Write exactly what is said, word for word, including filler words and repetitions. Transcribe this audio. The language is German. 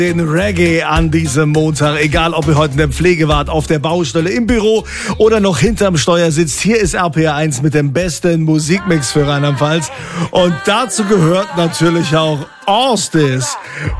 Den Reggae an diesem Montag, egal ob ihr heute in der Pflege wart, auf der Baustelle, im Büro oder noch hinterm Steuer sitzt. Hier ist R P R eins mit dem besten Musikmix für Rheinland-Pfalz. Und dazu gehört natürlich auch Orstis